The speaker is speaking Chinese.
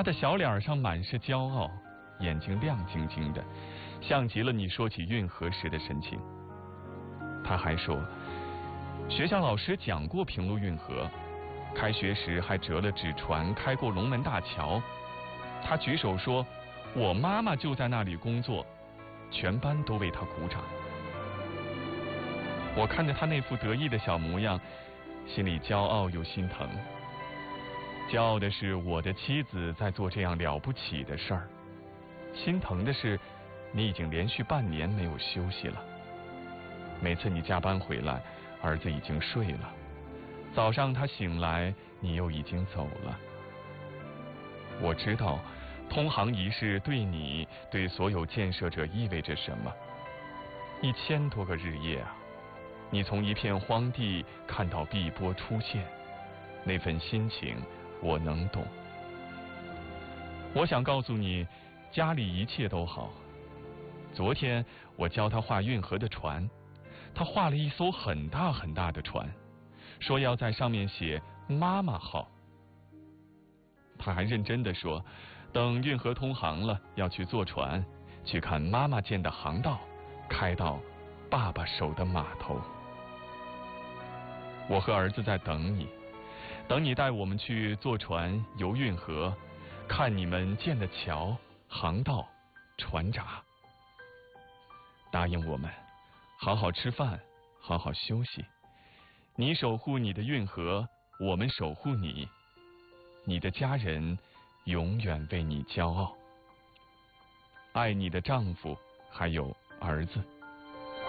他的小脸上满是骄傲，眼睛亮晶晶的，像极了你说起运河时的神情。他还说，学校老师讲过平陆运河，开学时还折了纸船开过龙门大桥。他举手说，我妈妈就在那里工作，全班都为他鼓掌。我看着他那副得意的小模样，心里骄傲又心疼。骄傲的是我的妻子在做这样了不起的事儿，心疼的是你已经连续半年没有休息了。每次你加班回来，儿子已经睡了，早上他醒来，你又已经走了。我知道通航一事对你，对所有建设者意味着什么。1000多个日夜啊，你从一片荒地看到碧波出现，那份心情我能懂。我想告诉你，家里一切都好。昨天我教他画运河的船，他画了一艘很大很大的船，说要在上面写妈妈号。他还认真地说，等运河通航了，要去坐船，去看妈妈建的航道，开到爸爸守的码头。我和儿子在等你，等你带我们去坐船游运河，看你们建的桥、航道、船闸。答应我们，好好吃饭，好好休息。你守护你的运河，我们守护你。你的家人永远为你骄傲。爱你的丈夫，还有儿子。